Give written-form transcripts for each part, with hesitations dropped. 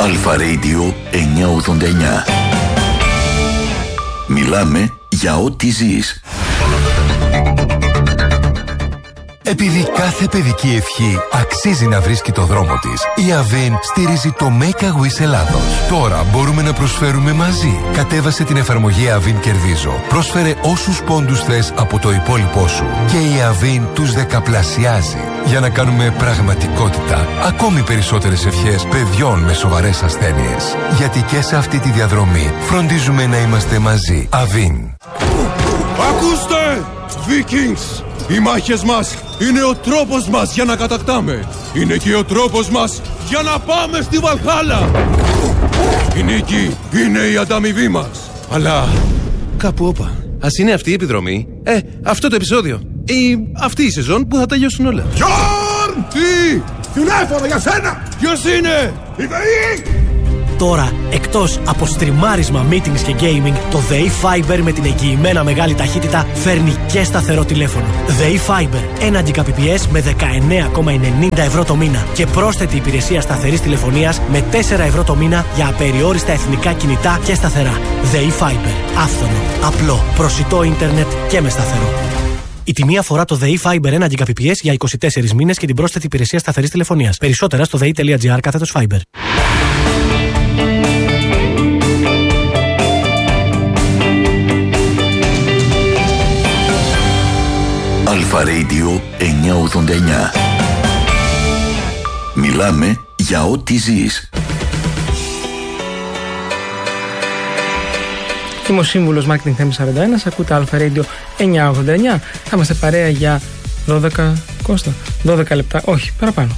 Αλφα Radio 989. Μιλάμε για ό,τι ζεις. Επειδή κάθε παιδική ευχή αξίζει να βρίσκει το δρόμο της, η Avin στηρίζει το Make a Wish Ελλάδος. Τώρα μπορούμε να προσφέρουμε μαζί. Κατέβασε την εφαρμογή Avin Κερδίζω. Πρόσφερε όσους πόντους θες από το υπόλοιπό σου. Και η Avin τους δεκαπλασιάζει. Για να κάνουμε πραγματικότητα ακόμη περισσότερες ευχές παιδιών με σοβαρές ασθένειες. Γιατί και σε αυτή τη διαδρομή φροντίζουμε να είμαστε μαζί. Avin. Ακούστε, Vikings! Οι μάχες μας είναι ο τρόπος μας για να κατακτάμε. Είναι και ο τρόπος μας για να πάμε στη Βαλχάλα. Η νίκη είναι η ανταμοιβή μας. Αλλά κάπου όπα. Ας είναι αυτή η επιδρομή, αυτό το επεισόδιο ή αυτή η σεζόν που θα τελειώσουν όλα. Γιόρν! Τι! Τηλέφωνο για σένα! Ποιος είναι? Η ΔΕΗ! Τώρα, εκτός από στριμάρισμα, meetings και gaming, το ΔΕΗ Fiber με την εγγυημένα μεγάλη ταχύτητα φέρνει και σταθερό τηλέφωνο. ΔΕΗ Fiber, 1 Gbps με 19,90 ευρώ το μήνα και πρόσθετη υπηρεσία σταθερής τηλεφωνίας με 4 ευρώ το μήνα για απεριόριστα εθνικά κινητά και σταθερά. ΔΕΗ Fiber, άφθονο, απλό, προσιτό ίντερνετ και με σταθερό. Η τιμή αφορά το ΔΕΗ Fiber 1 Gbps για 24 μήνες και την πρόσθετη υπηρεσία σταθερής τηλεφωνίας. Περισσότερα στο dei.gr/Fiber. Αλφα Radio 989. Μιλάμε για ό,τι ζεις. Είμαι ο σύμβουλος Marketing Θέμης 41, ακούτε Αλφα Radio 989. Θα είμαστε παρέα για 12 λεπτά, όχι παραπάνω,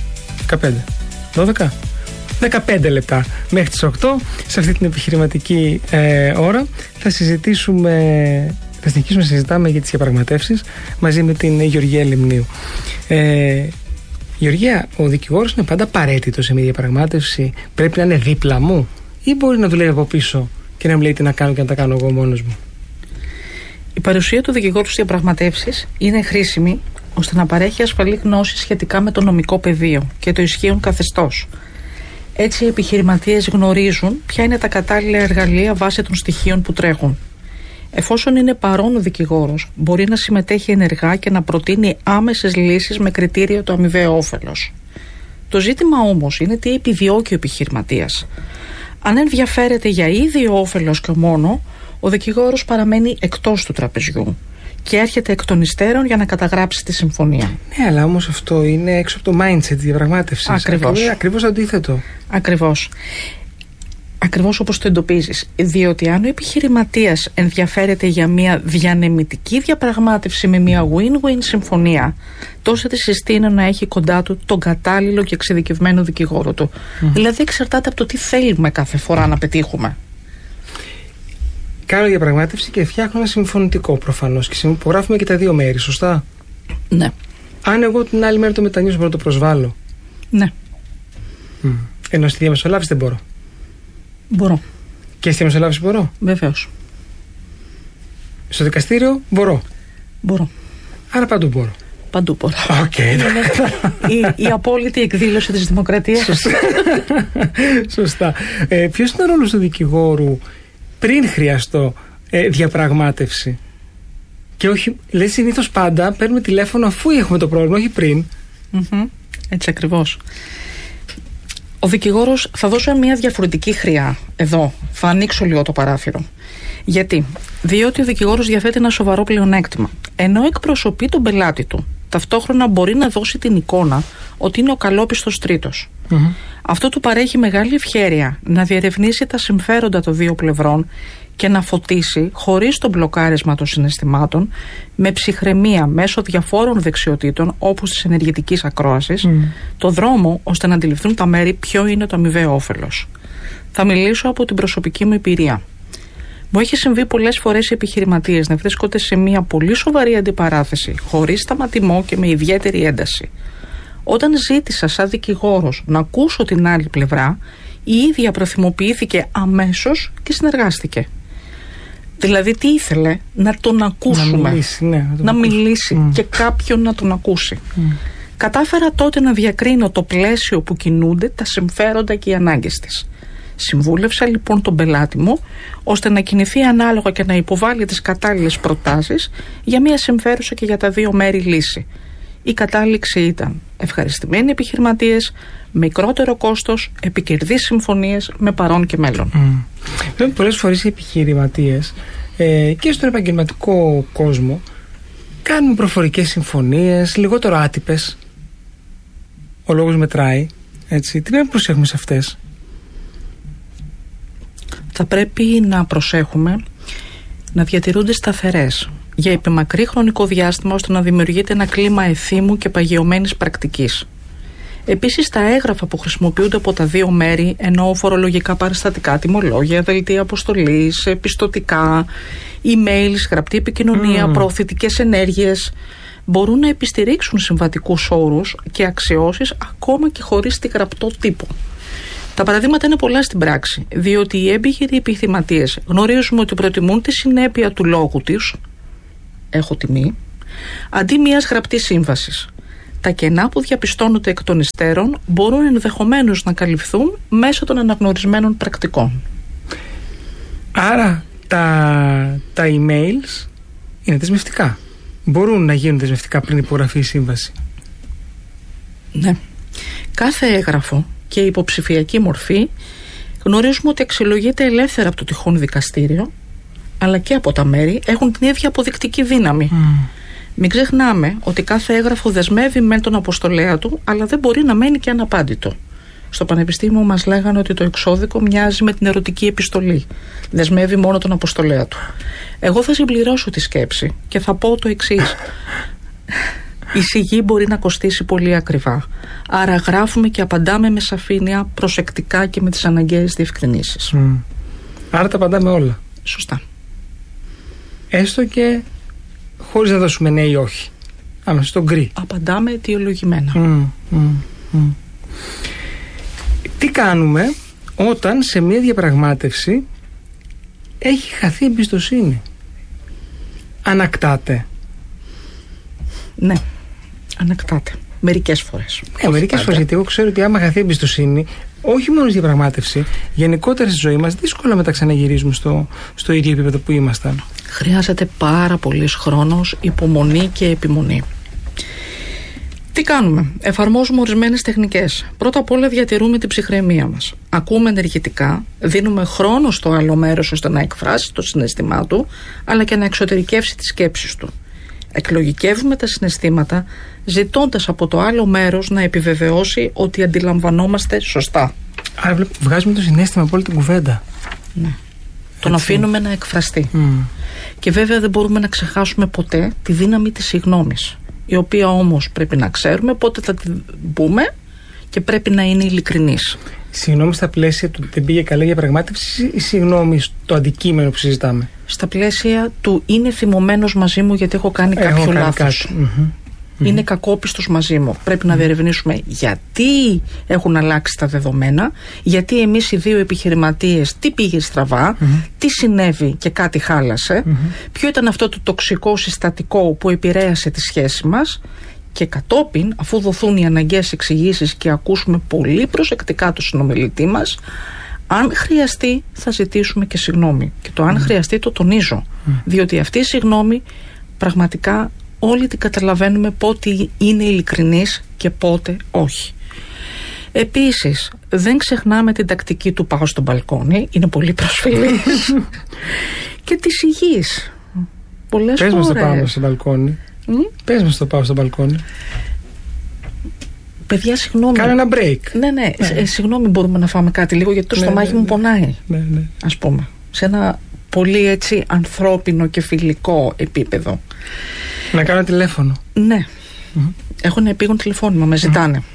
15 λεπτά μέχρι τις 8 σε αυτή την επιχειρηματική ώρα. Θα συνεχίσουμε να συζητάμε για τις διαπραγματεύσεις μαζί με την Γεωργία Λιμνίου. Γεωργία, ο δικηγόρος είναι πάντα απαραίτητο σε μια διαπραγμάτευση? Πρέπει να είναι δίπλα μου ή μπορεί να δουλεύει από πίσω και να μου λέει τι να κάνω και να τα κάνω εγώ μόνος μου? Η παρουσία του δικηγόρου στις διαπραγματεύσεις είναι χρήσιμη ώστε να παρέχει ασφαλή γνώση σχετικά με το νομικό πεδίο και το ισχύον καθεστώς. Έτσι οι επιχειρηματίες γνωρίζουν ποια είναι τα κατάλληλα εργαλεία βάσει των στοιχείων που τρέχουν. Εφόσον είναι παρόν ο δικηγόρος, μπορεί να συμμετέχει ενεργά και να προτείνει άμεσες λύσεις με κριτήριο το αμοιβαίο όφελος. Το ζήτημα όμως είναι τι επιδιώκει ο επιχειρηματίας. Αν ενδιαφέρεται για ίδιο όφελος και μόνο, ο δικηγόρος παραμένει εκτός του τραπεζιού και έρχεται εκ των υστέρων για να καταγράψει τη συμφωνία. Ναι, αλλά όμως αυτό είναι έξω από το mindset της διαπραγμάτευσης. Ακριβώς αντίθετο. Ακριβώς όπως το εντοπίζεις. Διότι αν ο επιχειρηματίας ενδιαφέρεται για μια διανεμητική διαπραγμάτευση με μια win-win συμφωνία, τόσο τη συστήνω να έχει κοντά του τον κατάλληλο και εξειδικευμένο δικηγόρο του. Δηλαδή εξαρτάται από το τι θέλουμε κάθε φορά να πετύχουμε. Κάνω διαπραγμάτευση και φτιάχνω ένα συμφωνητικό προφανώς και υπογράφουμε και τα δύο μέρη, σωστά? Ναι. Αν εγώ την άλλη μέρα το μετανιώσω, μπορώ να το προσβάλλω? Ναι. Ενώ στη διαμεσολάβηση δεν μπορώ? Μπορώ. Και στη διαμεσολάβηση μπορώ? Βεβαίως. Στο δικαστήριο μπορώ? Μπορώ. Άρα παντού μπορώ? Παντού μπορώ. Okay. η απόλυτη εκδήλωση της δημοκρατίας. Σωστά. Ποιος είναι ο ρόλος του δικηγόρου πριν χρειαστώ διαπραγμάτευση? Και όχι, λέει συνήθως πάντα παίρνουμε τηλέφωνο αφού έχουμε το πρόβλημα, όχι πριν. Έτσι ακριβώς. Ο δικηγόρος, θα δώσω μια διαφορετική χρειά εδώ, θα ανοίξω λίγο το παράθυρο. Γιατί? Διότι ο δικηγόρος διαθέτει ένα σοβαρό πλεονέκτημα. Ενώ εκπροσωπεί τον πελάτη του, ταυτόχρονα μπορεί να δώσει την εικόνα ότι είναι ο καλόπιστος τρίτος. Αυτό του παρέχει μεγάλη ευχέρεια να διερευνήσει τα συμφέροντα των δύο πλευρών και να φωτίσει, χωρίς το μπλοκάρισμα των συναισθημάτων, με ψυχραιμία μέσω διαφόρων δεξιοτήτων όπως της ενεργητικής ακρόασης, το δρόμο ώστε να αντιληφθούν τα μέρη ποιο είναι το αμοιβαίο όφελος. Θα μιλήσω από την προσωπική μου εμπειρία. Μου έχει συμβεί πολλές φορές οι επιχειρηματίες να βρίσκονται σε μια πολύ σοβαρή αντιπαράθεση, χωρίς σταματημό και με ιδιαίτερη ένταση. Όταν ζήτησα σαν δικηγόρος να ακούσω την άλλη πλευρά, η ίδια προθυμοποιήθηκε αμέσως και συνεργάστηκε. Δηλαδή τι ήθελε? Να τον ακούσουμε. Να μιλήσει και κάποιον να τον ακούσει. Κατάφερα τότε να διακρίνω το πλαίσιο που κινούνται, τα συμφέροντα και οι ανάγκες της. Συμβούλευσα λοιπόν τον πελάτη μου ώστε να κινηθεί ανάλογα και να υποβάλει τις κατάλληλες προτάσεις για μια συμφέρουσα και για τα δύο μέρη λύση. Η κατάληξη ήταν ευχαριστημένοι επιχειρηματίες, μικρότερο κόστος, επικερδείς συμφωνίες με παρόν και μέλλον. Πολλές φορές οι επιχειρηματίες και στον επαγγελματικό κόσμο κάνουν προφορικές συμφωνίες, λιγότερο άτυπες. Ο λόγος μετράει. Έτσι. Τι πρέπει να προσέχουμε σε αυτές? Θα πρέπει να προσέχουμε να διατηρούνται σταθερές για επιμακρύ χρονικό διάστημα, ώστε να δημιουργείται ένα κλίμα εθήμου και παγιωμένης πρακτικής. Επίσης, τα έγγραφα που χρησιμοποιούνται από τα δύο μέρη, ενώ φορολογικά παραστατικά, τιμολόγια, δελτία αποστολής, πιστωτικά, emails, γραπτή επικοινωνία, προωθητικές ενέργειες, μπορούν να επιστηρίξουν συμβατικούς όρους και αξιώσεις ακόμα και χωρίς τη γραπτό τύπο. Τα παραδείγματα είναι πολλά στην πράξη, διότι οι έμπειροι επιχειρηματίες γνωρίζουμε ότι προτιμούν τη συνέπεια του λόγου τους, έχω τιμή, αντί μιας γραπτής σύμβασης. Τα κενά που διαπιστώνονται εκ των υστέρων μπορούν ενδεχομένως να καλυφθούν μέσω των αναγνωρισμένων πρακτικών. Άρα τα emails είναι δεσμευτικά. Μπορούν να γίνουν δεσμευτικά πριν υπογραφεί η σύμβαση. Ναι. Κάθε έγγραφο και υποψηφιακή μορφή γνωρίζουμε ότι αξιολογείται ελεύθερα από το τυχόν δικαστήριο, αλλά και από τα μέρη έχουν την ίδια αποδεικτική δύναμη. Μην ξεχνάμε ότι κάθε έγγραφο δεσμεύει μεν τον αποστολέα του, αλλά δεν μπορεί να μένει και αναπάντητο. Στο πανεπιστήμιο μας λέγανε ότι το εξώδικο μοιάζει με την ερωτική επιστολή. Δεσμεύει μόνο τον αποστολέα του. Εγώ θα συμπληρώσω τη σκέψη και θα πω το εξής. Η σιγή μπορεί να κοστίσει πολύ ακριβά. Άρα γράφουμε και απαντάμε με σαφήνεια, προσεκτικά και με τις αναγκαίες διευκρινήσεις. Άρα τα απαντάμε όλα. Σωστά. Έστω και χωρίς να δώσουμε ναι ή όχι. Άμεσα στο γκρι. Απαντάμε αιτιολογημένα. Τι κάνουμε όταν σε μια διαπραγμάτευση έχει χαθεί εμπιστοσύνη? Ανακτάται? Ναι, ανακτάται. Μερικές φορές. Μερικές φορές, γιατί εγώ ξέρω ότι άμα χαθεί εμπιστοσύνη, όχι μόνο στη διαπραγμάτευση, γενικότερα στη ζωή μας, δύσκολα μετά ξαναγυρίζουμε στο ίδιο επίπεδο που ήμασταν. Χρειάζεται πάρα πολύς χρόνος, υπομονή και επιμονή. Τι κάνουμε? Εφαρμόζουμε ορισμένες τεχνικές. Πρώτα απ' όλα διατηρούμε την ψυχραιμία μας. Ακούμε ενεργητικά, δίνουμε χρόνο στο άλλο μέρος ώστε να εκφράσει το συναισθημά του, αλλά και να εξωτερικεύσει τις σκέψεις του. Εκλογικεύουμε τα συναισθήματα, ζητώντας από το άλλο μέρος να επιβεβαιώσει ότι αντιλαμβανόμαστε σωστά. Άρα βγάζουμε το συναίσθημα από όλη την κουβέντα. Ναι. Τον αφήνουμε να εκφραστεί. Και βέβαια δεν μπορούμε να ξεχάσουμε ποτέ τη δύναμη της συγγνώμης, η οποία όμως πρέπει να ξέρουμε πότε θα την πούμε και πρέπει να είναι ειλικρινής. Συγγνώμη στα πλαίσια του δεν πήγε καλά για πραγμάτευση ή συγγνώμη στο αντικείμενο που συζητάμε? Στα πλαίσια του είναι θυμωμένος μαζί μου γιατί έχω κάνει κάποιο λάθος. Είναι κακόπιστος μαζί μου. Πρέπει να διερευνήσουμε γιατί έχουν αλλάξει τα δεδομένα, γιατί εμείς οι δύο επιχειρηματίες τι πήγε στραβά, τι συνέβη και κάτι χάλασε, ποιο ήταν αυτό το τοξικό συστατικό που επηρέασε τη σχέση μας, και κατόπιν, αφού δοθούν οι αναγκαίες εξηγήσεις και ακούσουμε πολύ προσεκτικά το συνομιλητή μας, αν χρειαστεί θα ζητήσουμε και συγγνώμη. Και το αν χρειαστεί το τονίζω, διότι αυτή η συγγνώμη πραγματικά όλοι την καταλαβαίνουμε πότε είναι ειλικρινής και πότε όχι. Επίσης, δεν ξεχνάμε την τακτική του πάω στο μπαλκόνι, είναι πολύ προσφυλής. Και της υγιής. Πολλές φορές. Πες μας το πάω στο μπαλκόνι. Πες μας το πάω στο μπαλκόνι. Παιδιά, συγγνώμη. Κάνε ένα break. Ναι. Συγγνώμη, μπορούμε να φάμε κάτι λίγο, γιατί το στομάχι μου πονάει. Ναι. Ας πούμε. Σε ένα πολύ έτσι ανθρώπινο και φιλικό επίπεδο. Να κάνω τηλέφωνο. Ναι. Έχουν επίγον τηλεφώνημα, με ζητάνε.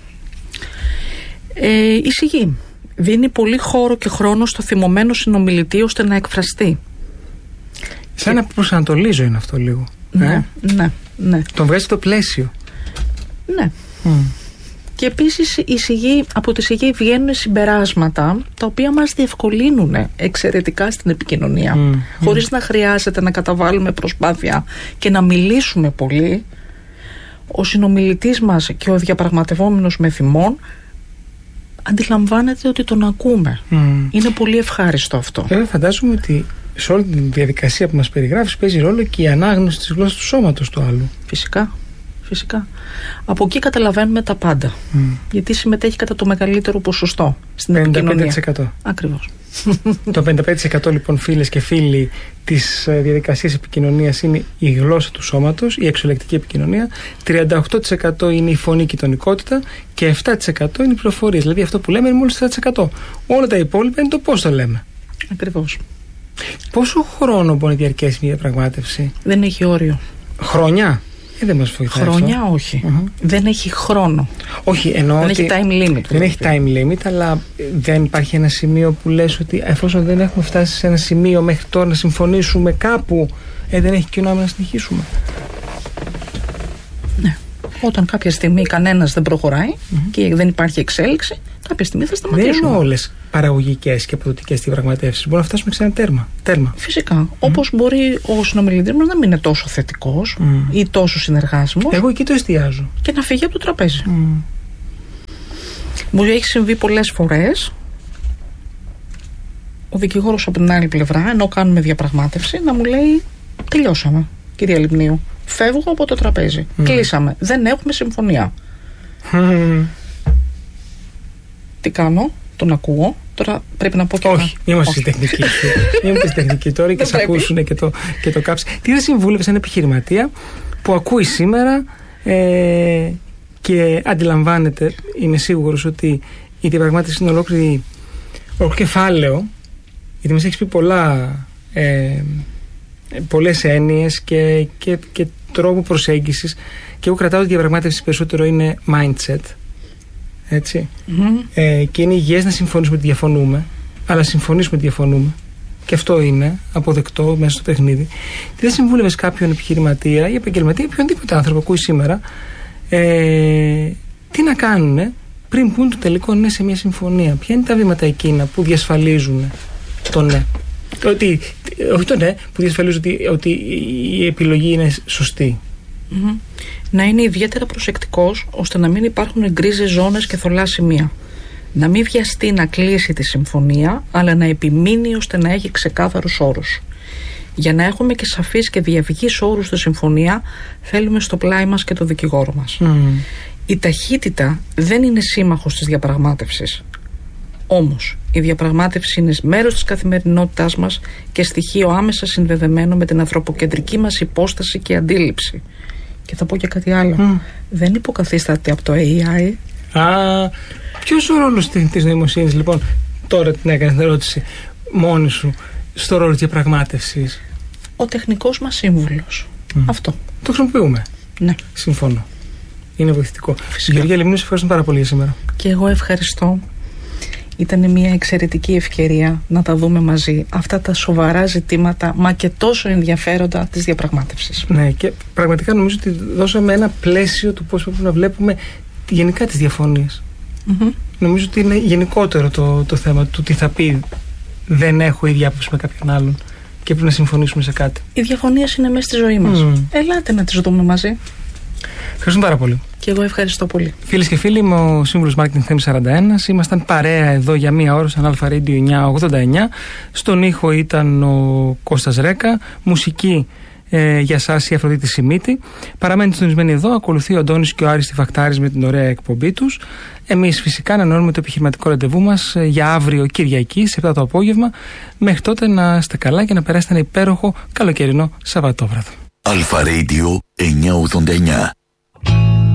Η σιγή δίνει πολύ χώρο και χρόνο στο θυμωμένο συνομιλητή ώστε να εκφραστεί. Σαν να προσανατολίζω είναι αυτό λίγο. Ναι. Τον βγάζει στο πλαίσιο. Ναι. Και επίσης από τη σιγή βγαίνουν συμπεράσματα τα οποία μας διευκολύνουν εξαιρετικά στην επικοινωνία. Χωρίς να χρειάζεται να καταβάλουμε προσπάθεια και να μιλήσουμε πολύ, ο συνομιλητής μας και ο διαπραγματευόμενος με θυμόν αντιλαμβάνεται ότι τον ακούμε. Είναι πολύ ευχάριστο αυτό. Βέβαια, φαντάζομαι ότι σε όλη τη διαδικασία που μας περιγράφεις παίζει ρόλο και η ανάγνωση της γλώσσας του σώματος του άλλου. Φυσικά. Από εκεί καταλαβαίνουμε τα πάντα. Γιατί συμμετέχει κατά το μεγαλύτερο ποσοστό στην επικοινωνία. 55%. Ακριβώς. Το 55% λοιπόν, φίλες και φίλοι, της διαδικασίας επικοινωνίας είναι η γλώσσα του σώματος, η εξωλεκτική επικοινωνία. 38% είναι η φωνή και η τονικότητα και 7% είναι οι πληροφορίες. Δηλαδή αυτό που λέμε είναι μόλις 7%. Όλα τα υπόλοιπα είναι το πώς το λέμε. Ακριβώς. Πόσο χρόνο μπορεί να διαρκέσει μια διαπραγμάτευση? Δεν έχει όριο. Χρόνια? Δεν μας βοηθάει Χρόνια αυτό. όχι. Δεν έχει χρόνο. Όχι, εννοώ δεν ότι έχει time limit. Δεν έχει time limit, αλλά δεν υπάρχει ένα σημείο που λες ότι εφόσον δεν έχουμε φτάσει σε ένα σημείο μέχρι τώρα να συμφωνήσουμε κάπου, δεν έχει κοινό να συνεχίσουμε. Ναι. Όταν κάποια στιγμή κανένας δεν προχωράει και δεν υπάρχει εξέλιξη, κάποια στιγμή θα σταματήσουμε. Δεν είναι όλες παραγωγικές και αποδοτικές διαπραγματεύσεις. Μπορούμε να φτάσουμε σε ένα τέρμα. Φυσικά. Όπως μπορεί ο συνομιλητής μας να μην είναι τόσο θετικός ή τόσο συνεργάσιμος. Εγώ εκεί το εστιάζω. Και να φύγει από το τραπέζι. Μου έχει συμβεί πολλές φορές ο δικηγόρος από την άλλη πλευρά, ενώ κάνουμε διαπραγμάτευση, να μου λέει: τελειώσαμε, κυρία Λιμνίου. Φεύγω από το τραπέζι. Κλείσαμε. Δεν έχουμε συμφωνία. Τι κάνω? Τον ακούω. Τώρα πρέπει να πω και όχι, είμαστε στη τεχνική σου. Είμαστε στη τεχνική τώρα και σε ακούσουν και το κάψει. Τι θα συμβούλευε ένα επιχειρηματία που ακούει σήμερα και αντιλαμβάνεται, είμαι σίγουρος, ότι η διαπραγμάτευση είναι ολόκληρο κεφάλαιο, γιατί μας έχεις πει πολλές έννοιες και τρόπο προσέγγισης, και εγώ κρατάω ότι η διαπραγμάτευση περισσότερο είναι mindset. Έτσι. Και είναι υγιές να συμφωνήσουμε ότι διαφωνούμε, αλλά συμφωνήσουμε ότι διαφωνούμε, και αυτό είναι αποδεκτό μέσα στο παιχνίδι. Τι θα συμβούλευες κάποιον επιχειρηματία ή επαγγελματία ή οποιονδήποτε άνθρωπο ακούει σήμερα, τι να κάνουν πριν πούν το τελικό ναι σε μια συμφωνία? Ποια είναι τα βήματα εκείνα που διασφαλίζουν το ναι? Όχι το ναι, που διασφαλίζουν ότι η επιλογή είναι σωστή. Να είναι ιδιαίτερα προσεκτικός ώστε να μην υπάρχουν γκρίζες ζώνες και θολά σημεία. Να μην βιαστεί να κλείσει τη συμφωνία, αλλά να επιμείνει ώστε να έχει ξεκάθαρους όρους. Για να έχουμε και σαφείς και διαυγείς όρους στη συμφωνία, θέλουμε στο πλάι μας και το δικηγόρο μας. Η ταχύτητα δεν είναι σύμμαχος της διαπραγμάτευσης. Όμως, η διαπραγμάτευση είναι μέρος της καθημερινότητάς μας και στοιχείο άμεσα συνδεδεμένο με την ανθρωποκεντρική μας υπόσταση και αντίληψη. Και θα πω και κάτι άλλο. Δεν υποκαθίσταται από το AI. Ποιος ο ρόλος της νοημοσύνης, λοιπόν, τώρα την έκανες την ερώτηση μόνη σου, στο ρόλο της διαπραγμάτευσης? Ο τεχνικός μας σύμβουλος. Αυτό. Το χρησιμοποιούμε. Ναι. Συμφωνώ. Είναι βοηθητικό. Γεωργία Λιμνίου, σε ευχαριστώ πάρα πολύ για σήμερα. Και εγώ ευχαριστώ. Ήταν μια εξαιρετική ευκαιρία να τα δούμε μαζί αυτά τα σοβαρά ζητήματα, μα και τόσο ενδιαφέροντα της διαπραγμάτευσης. Ναι, και πραγματικά νομίζω ότι δώσαμε ένα πλαίσιο του πώς πρέπει να βλέπουμε γενικά τις διαφωνίες. Νομίζω ότι είναι γενικότερο το θέμα του τι θα πει δεν έχω ίδια άποψη με κάποιον άλλον και πρέπει να συμφωνήσουμε σε κάτι. Οι διαφωνίες είναι μέσα στη ζωή μας. Ελάτε να τις δούμε μαζί. Ευχαριστούμε πάρα πολύ. Και εγώ ευχαριστώ πολύ. Φίλες και φίλοι, είμαι ο σύμβουλος Marketing Θέμης 41. Ήμασταν παρέα εδώ για μία ώρα στον Αλφα Radio 989. Στον ήχο ήταν ο Κώστας Ρέκα. Μουσική για σας η Αφροδίτη Σιμίτη. Παραμένετε συντονισμένοι εδώ. Ακολουθεί ο Αντώνης και ο Άρης Τιφαχτάρης με την ωραία εκπομπή τους. Εμείς φυσικά ανανεώνουμε το επιχειρηματικό ραντεβού μας για αύριο Κυριακή, σε 7 το απόγευμα. Μέχρι τότε να είστε καλά και να περάσετε ένα υπέροχο καλοκαιρινό Σαββατόβραδο. Αλφα Radio 989.